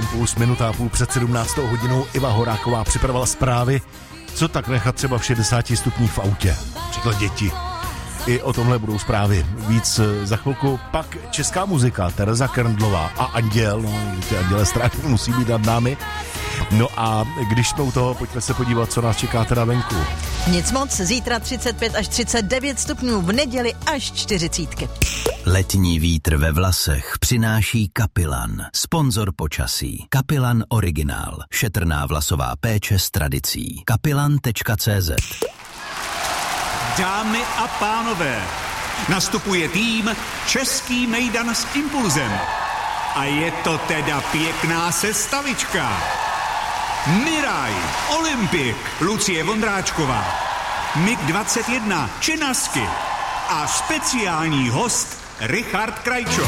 minutu a půl před 17. hodinou Iva Horáková připravila zprávy, co tak nechat třeba v 60 stupních v autě. Příklad děti. I o tomhle budou zprávy. Víc za chvilku. Pak česká muzika, Tereza Krndlová a Anděl. No, ty Anděle strávy musí být nad námi. No a když jsme u toho, pojďme se podívat, co nás čeká teda venku. Nic moc, zítra 35 až 39 stupňů, v neděli až 40. Letní vítr ve vlasech přináší Kapilan, sponzor počasí. Kapilan Originál, šetrná vlasová péče s tradicí. Kapilan.cz. Dámy a pánové, nastupuje tým Český mejdan s impulzem. A je to teda pěkná sestavička. Miraj, Olympik, Lucie Vondráčková, MiG 21, Činasky a speciální host Richard Krajčo.